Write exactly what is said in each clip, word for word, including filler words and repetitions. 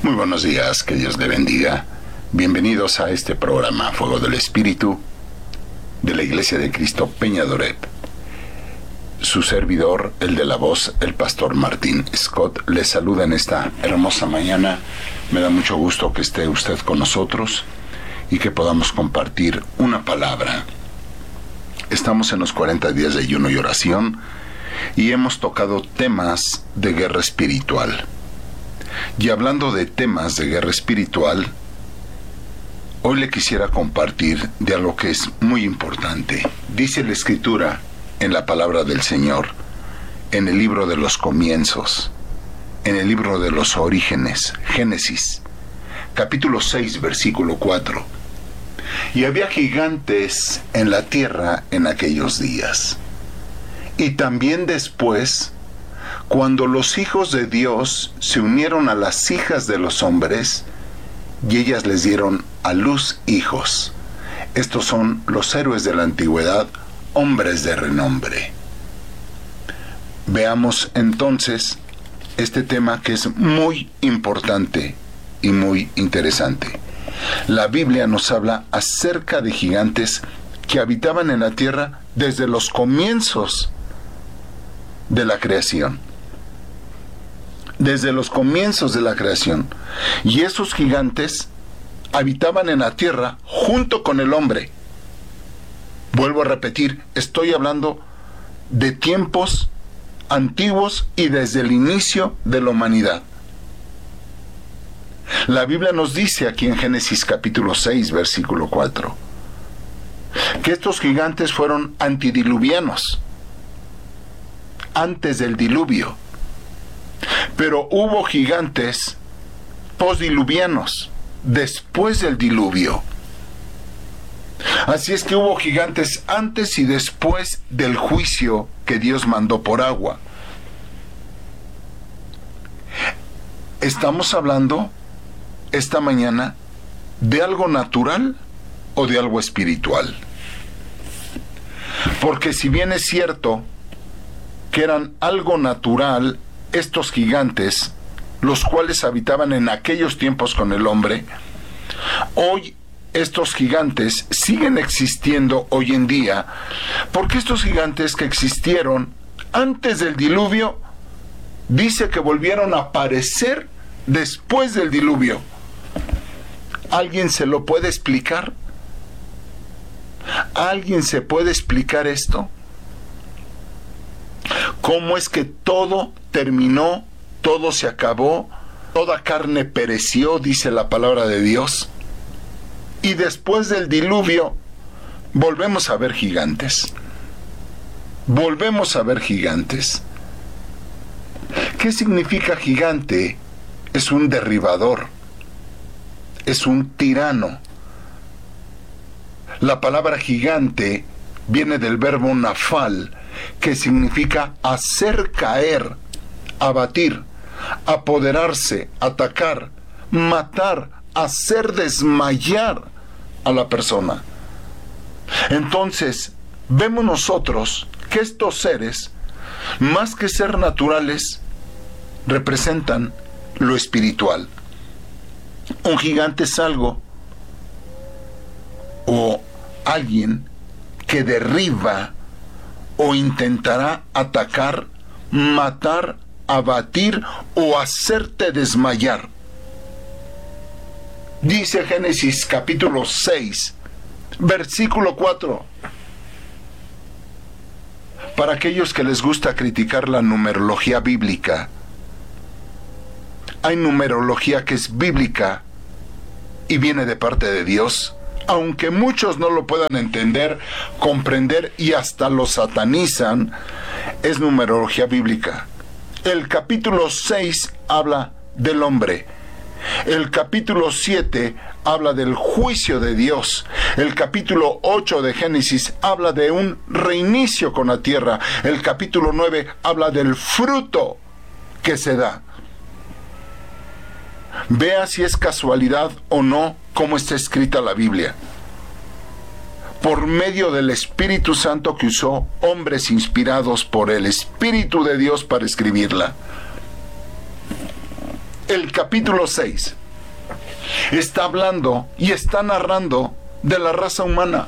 Muy buenos días, que Dios le bendiga. Bienvenidos a este programa Fuego del Espíritu de la Iglesia de Cristo Peñadoret. Su servidor, el de la voz, el pastor Martín Scott, les saluda en esta hermosa mañana. Me da mucho gusto que esté usted con nosotros y que podamos compartir una palabra. Estamos en los cuarenta días de ayuno y oración y hemos tocado temas de guerra espiritual. Y hablando de temas de guerra espiritual, hoy le quisiera compartir de algo que es muy importante. Dice la Escritura en la palabra del Señor, en el libro de los comienzos, en el libro de los orígenes, Génesis, capítulo seis, versículo cuatro. Y había gigantes en la tierra en aquellos días. Y también después, cuando los hijos de Dios se unieron a las hijas de los hombres, y ellas les dieron a luz hijos. Estos son los héroes de la antigüedad, hombres de renombre. Veamos entonces este tema que es muy importante y muy interesante. La Biblia nos habla acerca de gigantes que habitaban en la tierra desde los comienzos de la creación. Desde los comienzos de la creación. Y esos gigantes habitaban en la tierra junto con el hombre. Vuelvo a repetir, estoy hablando de tiempos antiguos y desde el inicio de la humanidad. La Biblia nos dice aquí en Génesis capítulo seis, versículo cuatro, que estos gigantes fueron antidiluvianos, antes del diluvio. Pero hubo gigantes postdiluvianos, después del diluvio. Así es que hubo gigantes antes y después del juicio que Dios mandó por agua. Estamos hablando esta mañana de algo natural o de algo espiritual. Porque si bien es cierto que eran algo natural, estos gigantes, los cuales habitaban en aquellos tiempos con el hombre, hoy estos gigantes siguen existiendo hoy en día, porque estos gigantes que existieron antes del diluvio, dice que volvieron a aparecer después del diluvio. ¿Alguien se lo puede explicar? ¿Alguien se puede explicar esto? ¿Cómo es que todo terminó, todo se acabó, toda carne pereció, dice la palabra de Dios? Y después del diluvio, volvemos a ver gigantes. Volvemos a ver gigantes. ¿Qué significa gigante? Es un derribador. Es un tirano. La palabra gigante viene del verbo nafal, que significa hacer caer, abatir, apoderarse, atacar, matar, hacer desmayar a la persona. Entonces, vemos nosotros que estos seres, más que ser naturales, representan lo espiritual. Un gigante es algo o alguien que derriba o intentará atacar, matar, abatir o hacerte desmayar. Dice Génesis capítulo seis, versículo cuatro. Para aquellos que les gusta criticar la numerología bíblica, hay numerología que es bíblica y viene de parte de Dios, aunque muchos no lo puedan entender, comprender y hasta lo satanizan. Es numerología bíblica. El capítulo seis habla del hombre. El capítulo siete habla del juicio de Dios. El capítulo ocho de Génesis habla de un reinicio con la tierra. El capítulo nueve habla del fruto que se da. Vea si es casualidad o no cómo está escrita la Biblia. Por medio del Espíritu Santo que usó hombres inspirados por el Espíritu de Dios para escribirla. el capítulo seis, está hablando y está narrando de la raza humana.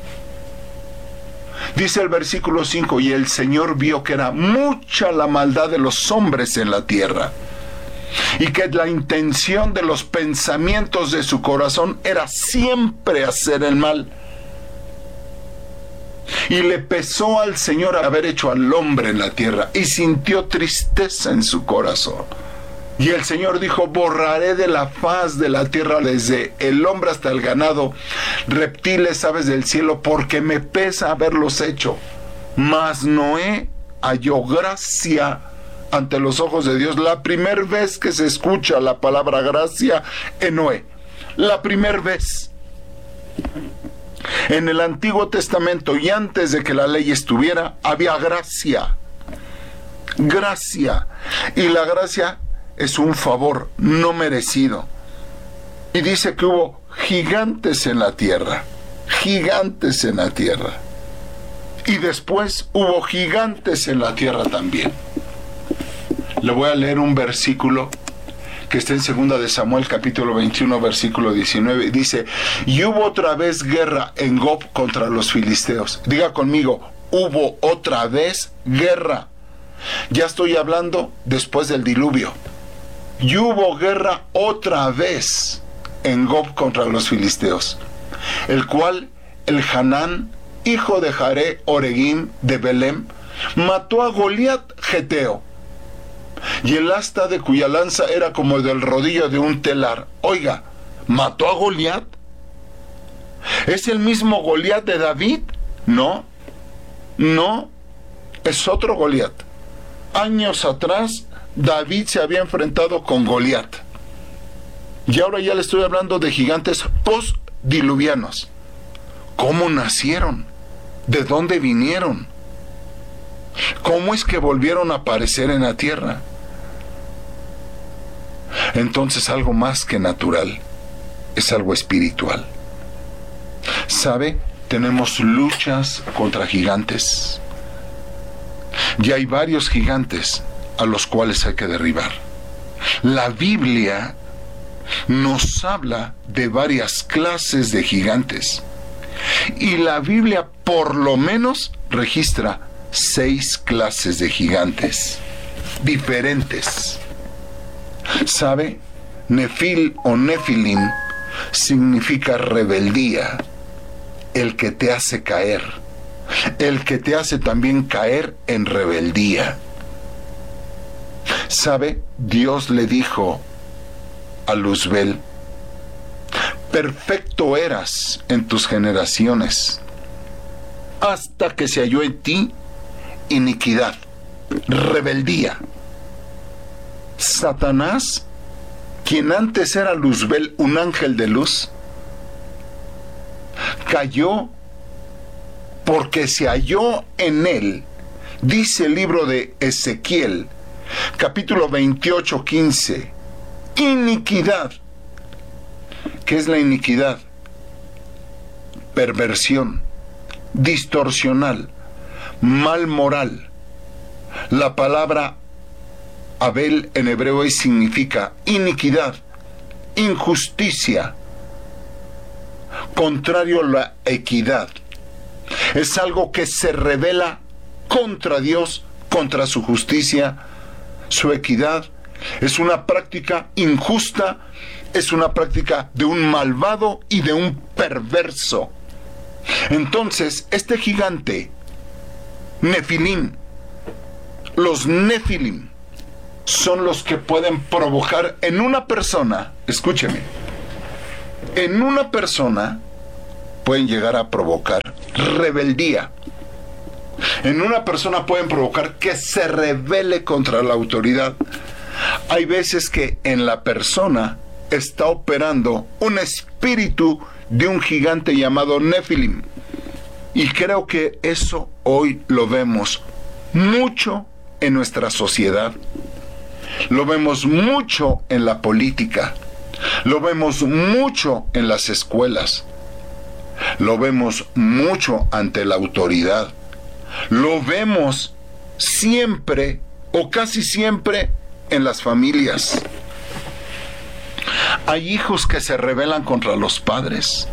Dice el versículo cinco, y el Señor vio que era mucha la maldad de los hombres en la tierra, y que la intención de los pensamientos de su corazón era siempre hacer el mal. Y le pesó al Señor haber hecho al hombre en la tierra, y sintió tristeza en su corazón. Y el Señor dijo, borraré de la faz de la tierra desde el hombre hasta el ganado, reptiles, aves del cielo, porque me pesa haberlos hecho. Mas Noé halló gracia ante los ojos de Dios. La primera vez que se escucha la palabra gracia en Noé, la primera vez. En el Antiguo Testamento y antes de que la ley estuviera, había gracia. Gracia. Y la gracia es un favor no merecido. Y dice que hubo gigantes en la tierra. Gigantes en la tierra. Y después hubo gigantes en la tierra también. Le voy a leer un versículo que está en segunda de Samuel, capítulo veintiuno, versículo diecinueve. Dice, y hubo otra vez guerra en Gob contra los filisteos. Diga conmigo, hubo otra vez guerra. Ya estoy hablando después del diluvio. Y hubo guerra otra vez en Gob contra los filisteos, el cual el Hanán, hijo de Jaré Oregim de Belem, mató a Goliat Geteo, y el asta de cuya lanza era como del rodillo de un telar. Oiga, ¿mató a Goliat? ¿Es el mismo Goliat de David? No, no, es otro Goliat. Años atrás, David se había enfrentado con Goliat. Y ahora ya le estoy hablando de gigantes post-diluvianos. ¿Cómo nacieron? ¿De dónde vinieron? ¿Cómo es que volvieron a aparecer en la tierra? Entonces algo más que natural, es algo espiritual. ¿Sabe? Tenemos luchas contra gigantes. Y hay varios gigantes a los cuales hay que derribar. La Biblia nos habla de varias clases de gigantes. Y la Biblia por lo menos registra seis clases de gigantes diferentes. ¿Sabe? Nefil o Nefilim significa rebeldía, el que te hace caer, el que te hace también caer en rebeldía. ¿Sabe? Dios le dijo a Luzbel, perfecto eras en tus generaciones, hasta que se halló en ti iniquidad, rebeldía. Satanás, quien antes era Luzbel, un ángel de luz, cayó porque se halló en él, dice el libro de Ezequiel, capítulo veintiocho, quince, iniquidad. ¿Qué es la iniquidad? Perversión, distorsional, mal moral. La palabra Abel en hebreo significa iniquidad, injusticia, contrario a la equidad. Es algo que se revela contra Dios, contra su justicia, su equidad. Es una práctica injusta, es una práctica de un malvado y de un perverso. Entonces, este gigante, Nefilim, los Nefilim, son los que pueden provocar en una persona, escúcheme, en una persona pueden llegar a provocar rebeldía. En una persona pueden provocar que se rebele contra la autoridad. Hay veces que en la persona está operando un espíritu de un gigante llamado Nefilim. Y creo que eso hoy lo vemos mucho en nuestra sociedad. Lo vemos mucho en la política. Lo vemos mucho en las escuelas. Lo vemos mucho ante la autoridad. Lo vemos siempre o casi siempre en las familias. Hay hijos que se rebelan contra los padres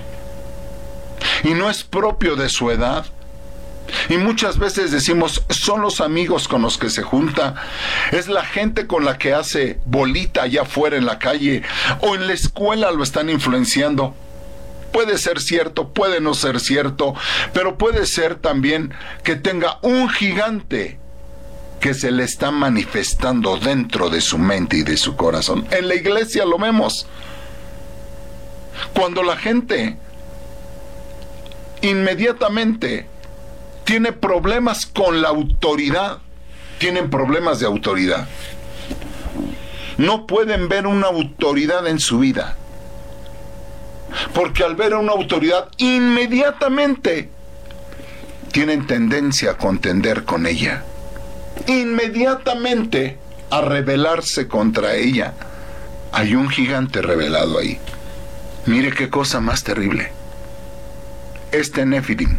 y no es propio de su edad. Y muchas veces decimos, son los amigos con los que se junta, es la gente con la que hace bolita allá afuera en la calle o en la escuela lo están influenciando. Puede ser cierto, puede no ser cierto, pero puede ser también que tenga un gigante que se le está manifestando dentro de su mente y de su corazón. En la iglesia lo vemos. Cuando la gente inmediatamente tiene problemas con la autoridad, tienen problemas de autoridad. No pueden ver una autoridad en su vida, porque al ver a una autoridad inmediatamente tienen tendencia a contender con ella, inmediatamente a rebelarse contra ella. Hay un gigante revelado ahí. Mire qué cosa más terrible. Este Nefilim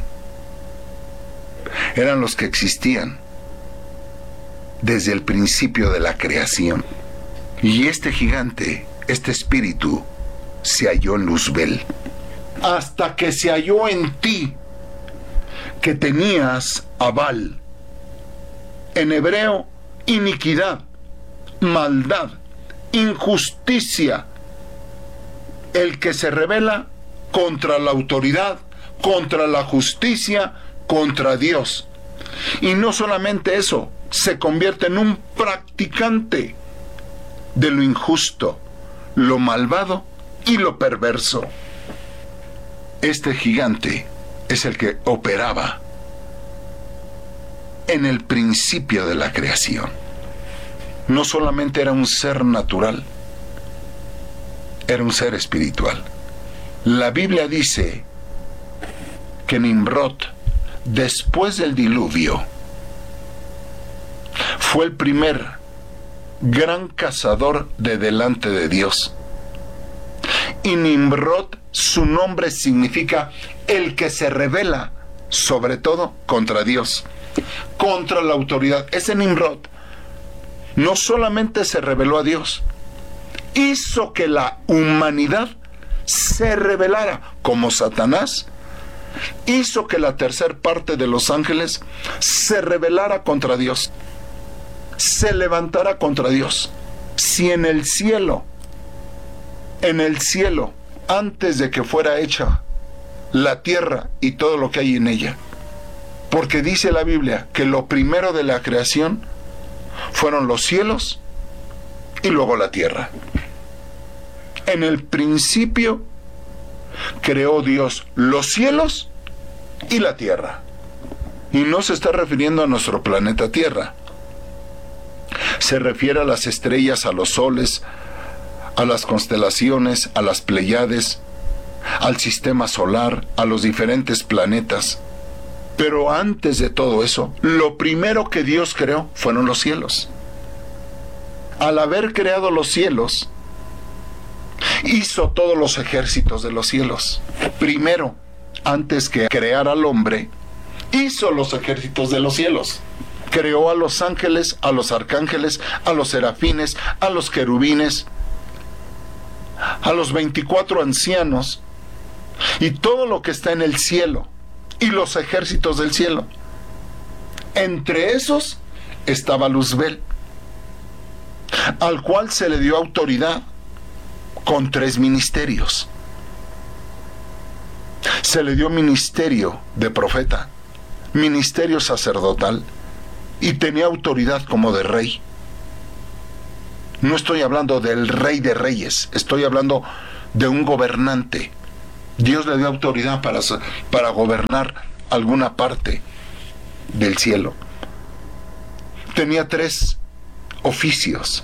eran los que existían desde el principio de la creación. Y este gigante, este espíritu, se halló en Luzbel. Hasta que se halló en ti, que tenías a Baal. En hebreo, iniquidad, maldad, injusticia. El que se rebela contra la autoridad, contra la justicia, contra Dios. Y no solamente eso, se convierte en un practicante de lo injusto, lo malvado y lo perverso. Este gigante es el que operaba en el principio de la creación. No solamente era un ser natural, era un ser espiritual. La Biblia dice que Nimrod, después del diluvio, fue el primer gran cazador de delante de Dios. Y Nimrod, su nombre significa el que se rebela, sobre todo contra Dios, contra la autoridad. Ese Nimrod no solamente se rebeló a Dios, hizo que la humanidad se rebelara, como Satanás hizo que la tercer parte de los ángeles se rebelara contra Dios, se levantara contra Dios. Si en el cielo, en el cielo, antes de que fuera hecha la tierra y todo lo que hay en ella, porque dice la Biblia que lo primero de la creación fueron los cielos y luego la tierra. En el principio creó Dios los cielos y la tierra. Y no se está refiriendo a nuestro planeta Tierra. Se refiere a las estrellas, a los soles, a las constelaciones, a las Pléyades, al sistema solar, a los diferentes planetas. Pero antes de todo eso, lo primero que Dios creó fueron los cielos. Al haber creado los cielos, hizo todos los ejércitos de los cielos. Primero, antes que crear al hombre, hizo los ejércitos de los cielos. Creó a los ángeles, a los arcángeles, a los serafines, a los querubines, a los veinticuatro ancianos y todo lo que está en el cielo y los ejércitos del cielo. Entre esos estaba Luzbel, al cual se le dio autoridad con tres ministerios. Se le dio ministerio de profeta, ministerio sacerdotal, y tenía autoridad como de rey. No estoy hablando del rey de reyes, estoy hablando de un gobernante. Dios le dio autoridad para, para gobernar alguna parte del cielo. Tenía tres oficios.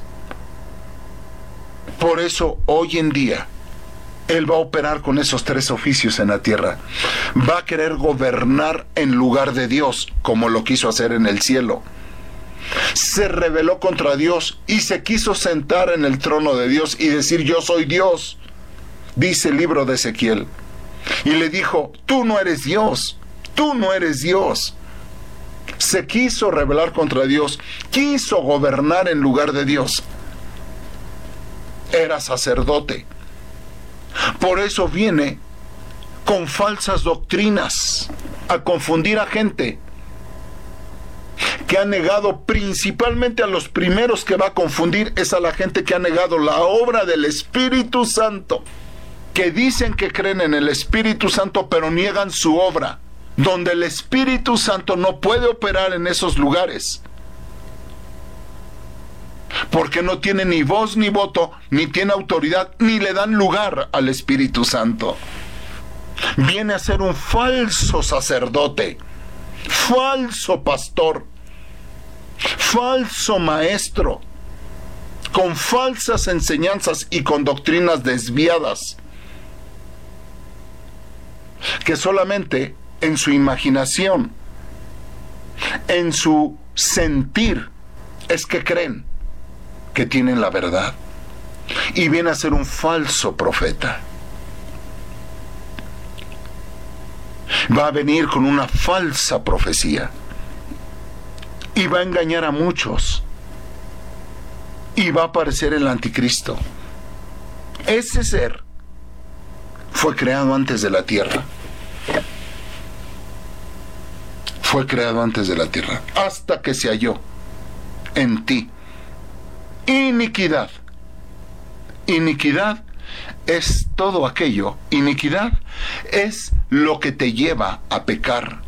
Por eso hoy en día Él va a operar con esos tres oficios en la tierra. Va a querer gobernar en lugar de Dios, como lo quiso hacer en el cielo. Se rebeló contra Dios y se quiso sentar en el trono de Dios y decir: yo soy Dios, dice el libro de Ezequiel. Y le dijo: tú no eres Dios, tú no eres Dios. Se quiso rebelar contra Dios, quiso gobernar en lugar de Dios. era sacerdote. Por eso viene con falsas doctrinas a confundir a gente que ha negado, principalmente a los primeros que va a confundir es a la gente que ha negado la obra del Espíritu Santo, que dicen que creen en el Espíritu Santo pero niegan su obra, donde el Espíritu Santo no puede operar en esos lugares, porque no tiene ni voz ni voto, ni tiene autoridad, ni le dan lugar al Espíritu Santo. Viene a ser un falso sacerdote, falso pastor, falso maestro, con falsas enseñanzas y con doctrinas desviadas, que solamente en su imaginación, en su sentir, es que creen que tienen la verdad, y viene a ser un falso profeta. Va a venir con una falsa profecía y va a engañar a muchos y va a aparecer el anticristo. Ese ser fue creado antes de la tierra. Fue creado antes de la tierra, hasta que se halló en ti iniquidad. Iniquidad es todo aquello. Iniquidad es lo que te lleva a pecar.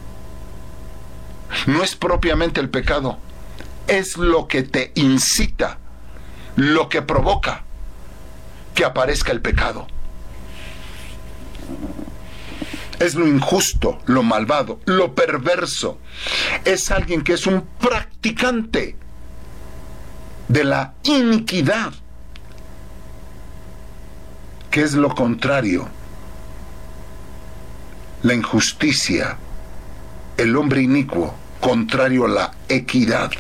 No es propiamente el pecado, es lo que te incita, lo que provoca que aparezca el pecado. Es lo injusto, lo malvado, lo perverso. Es alguien que es un practicante de la iniquidad, que es lo contrario. La injusticia, el hombre inicuo, contrario a la equidad.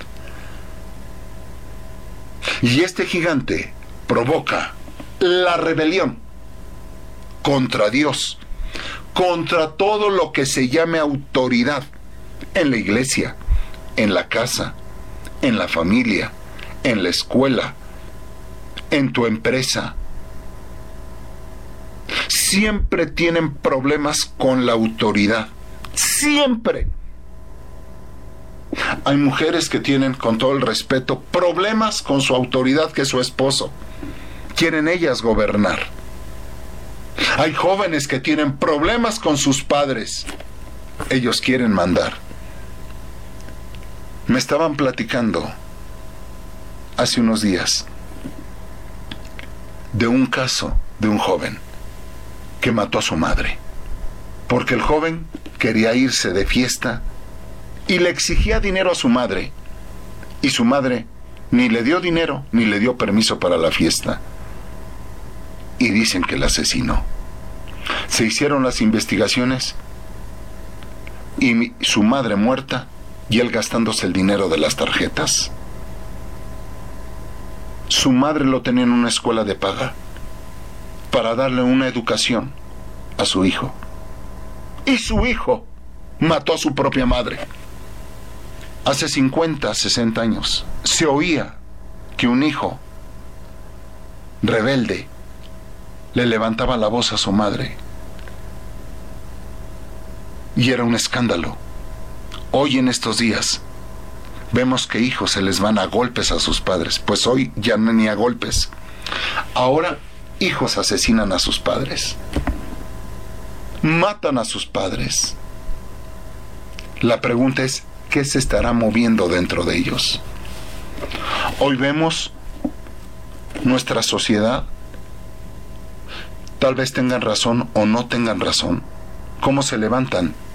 Y este gigante provoca la rebelión contra Dios, contra todo lo que se llame autoridad en la iglesia, en la casa, en la familia, en la escuela, en tu empresa. Siempre tienen problemas con la autoridad. Siempre. Hay mujeres que tienen, con todo el respeto, problemas con su autoridad, que es su esposo. Quieren ellas gobernar. Hay jóvenes que tienen problemas con sus padres. Ellos quieren mandar. Me estaban platicando hace unos días de un caso de un joven que mató a su madre, porque el joven quería irse de fiesta y le exigía dinero a su madre, y su madre ni le dio dinero ni le dio permiso para la fiesta, y dicen que la asesinó. Se hicieron las investigaciones y mi, su madre muerta y él gastándose el dinero de las tarjetas. Su madre lo tenía en una escuela de paga para darle una educación a su hijo. Y su hijo mató a su propia madre. Hace cincuenta, sesenta años se oía que un hijo rebelde le levantaba la voz a su madre. Y era un escándalo. Hoy en estos días vemos que hijos se les van a golpes a sus padres. Pues hoy ya no ni a golpes. Ahora hijos asesinan a sus padres. Matan a sus padres. La pregunta es, ¿qué se estará moviendo dentro de ellos? Hoy vemos nuestra sociedad, tal vez tengan razón o no tengan razón, cómo se levantan